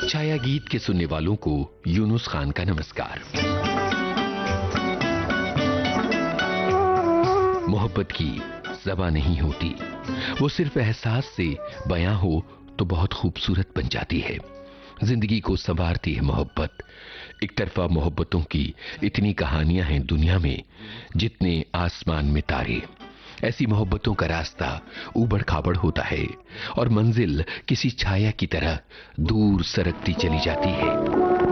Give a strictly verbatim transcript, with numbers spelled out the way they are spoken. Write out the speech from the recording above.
छाया गीत के सुनने वालों को यूनुस खान का नमस्कार। मोहब्बत की ज़बान नहीं होती, वो सिर्फ एहसास से बयां हो तो बहुत खूबसूरत बन जाती है। जिंदगी को संवारती है मोहब्बत। एक तरफा मोहब्बतों की इतनी कहानियां हैं दुनिया में जितने आसमान में तारे। ऐसी मोहब्बतों का रास्ता ऊबड़ खाबड़ होता है और मंजिल किसी छाया की तरह दूर सरकती चली जाती है।